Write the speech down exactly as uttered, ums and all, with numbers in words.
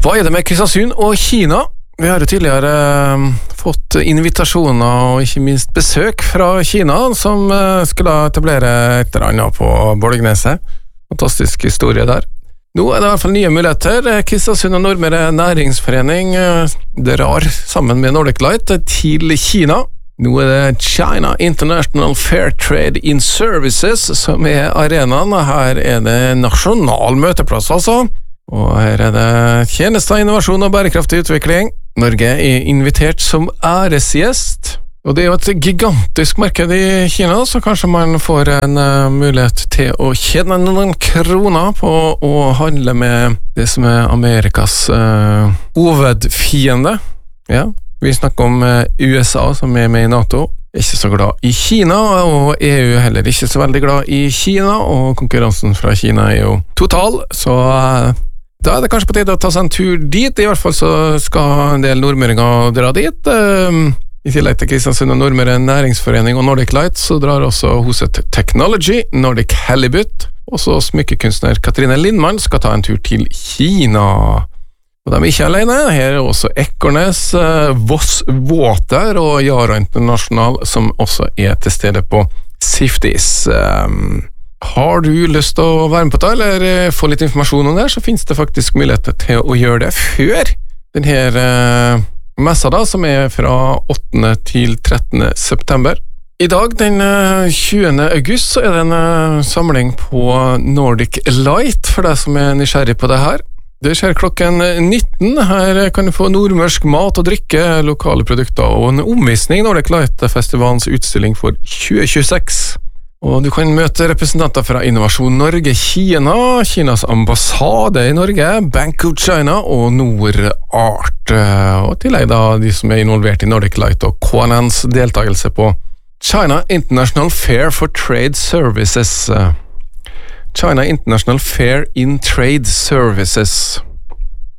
Hva er det med Kristiansund og Kina? Vi har jo tidligere eh, fått invitasjoner og ikke minst besøk fra Kina, som eh, skulle etablere et eller annet på Borgneset. Fantastisk historie der. Nå er det i hvert fall nye muligheter. Kristiansund og Nordmøre Næringsforening eh, drar sammen med Nordic Light til Kina. Nå er det China International Fair Trade in Services som er arenaen. Her er det nasjonal møteplass, altså. Og her er det tjenester, innovasjon og bærekraftig utvikling. Norge er invitert som æresgjest. Og det er jo et gigantisk marked i Kina, så kanskje man får en uh, mulighet til å tjene noen kroner på å handle med det som er Amerikas uh, hovedfiende. Ja, vi snakker om uh, U S A som er med i NATO. Ikke så glad i Kina, og E U heller ikke så veldig glad i Kina, og konkurransen fra Kina er jo total, så uh, da er det kanskje på tide å ta seg en tur dit. I hvert fall så skal en del nordmøringer dra dit. Uh, I tillegg til Kristiansund og Nordmøre Næringsforening og Nordic Light, så drar også Huset Technology, Nordic Halibut, og så smykkekunstner Katrine Lindmann skal ta en tur til Kina. Og de er ikke alene, her er også Ekornes, Voss Water og Yara International, som også er til stede på Siftis. Um, har du lyst til å være med på det, eller få litt informasjon om det, så finnes det faktisk muligheter til å gjøre det før den her uh, messa da, som er fra åttende til trettende september. I dag, den tjuende august, så er det en uh, samling på Nordic Light, for deg som er nysgjerrig på det her. Det skjer klokken nitten. Her kan du få nordmørsk mat og drikke, lokale produkter og en omvisning Nordic Light-festivalens utstilling for tjue tjueseks. Og du kan møte representanter fra Innovasjon Norge, Kina, Kinas ambassade i Norge, Bank of China og NordArt. Og tillegg da de som er involvert i Nordic Light og K N N's deltakelse på China International Fair for Trade Services. China International Fair in Trade Services.